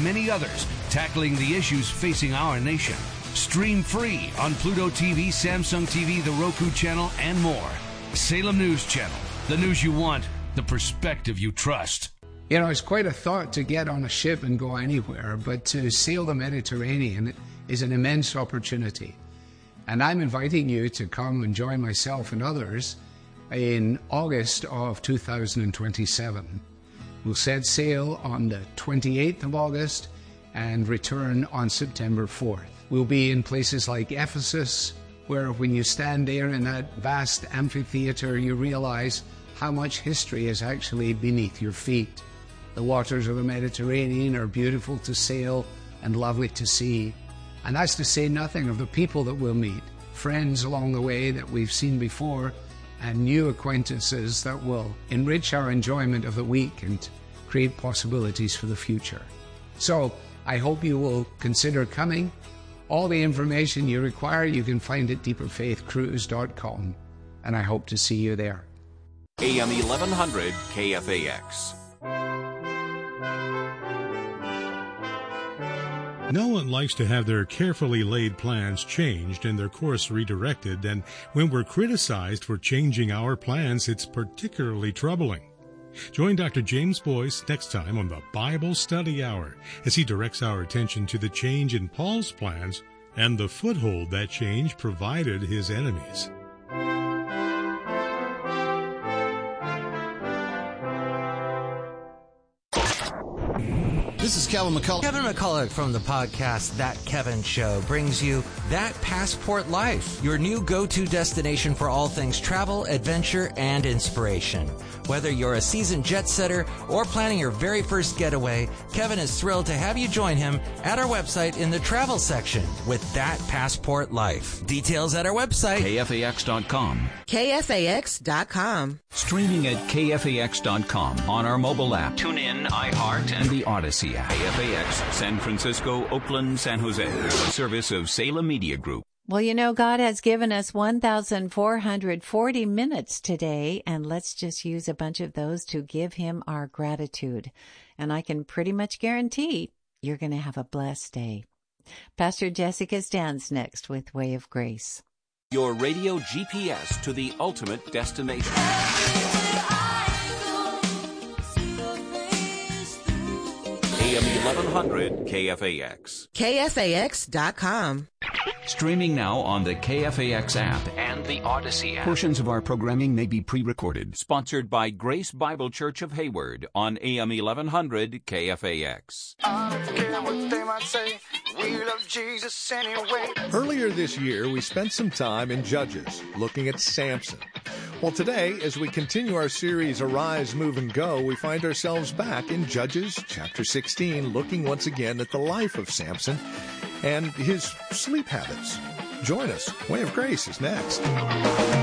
many others tackling the issues facing our nation. Stream free on Pluto TV, Samsung TV, the Roku channel, and more. Salem News Channel. The news you want, the perspective you trust. You know, it's quite a thought to get on a ship and go anywhere, but to sail the Mediterranean is an immense opportunity. And I'm inviting you to come and join myself and others in August of 2027. We'll set sail on the 28th of August and return on September 4th. We'll be in places like Ephesus, where when you stand there in that vast amphitheater, you realize how much history is actually beneath your feet. The waters of the Mediterranean are beautiful to sail and lovely to see. And that's to say nothing of the people that we'll meet, friends along the way that we've seen before, and new acquaintances that will enrich our enjoyment of the week and create possibilities for the future. So I hope you will consider coming. All the information you require you can find at deeperfaithcruise.com, and I hope to see you there. AM 1100 KFAX. No one likes to have their carefully laid plans changed and their course redirected, and when we're criticized for changing our plans, it's particularly troubling. Join Dr. James Boyce next time on the Bible Study Hour as he directs our attention to the change in Paul's plans and the foothold that change provided his enemies. This is Kevin McCullough. Kevin McCullough from the podcast That Kevin Show brings you That Passport Life, your new go-to destination for all things travel, adventure, and inspiration. Whether you're a seasoned jet setter or planning your very first getaway, Kevin is thrilled to have you join him at our website in the travel section with That Passport Life. Details at our website, KFAX.com. KFAX.com. Streaming at KFAX.com on our mobile app, TuneIn, iHeart, and the Odyssey app. KFAX, San Francisco, Oakland, San Jose. A service of Salem Media Group. Well, you know, God has given us 1,440 minutes today, and let's just use a bunch of those to give him our gratitude. And I can pretty much guarantee you're going to have a blessed day. Pastor Jessica stands next with Way of Grace. Your radio GPS to the ultimate destination. AM 1100 KFAX. KFAX.com. Streaming now on the KFAX app and the Odyssey app. Portions of our programming may be pre-recorded. Sponsored by Grace Bible Church of Hayward on AM 1100 KFAX. I don't care what they might say. We love Jesus anyway. Earlier this year, we spent some time in Judges, looking at Samson. Well, today, as we continue our series Arise, Move, and Go, we find ourselves back in Judges chapter 16, looking once again at the life of Samson and his sleep habits. Join us. Way of Grace is next.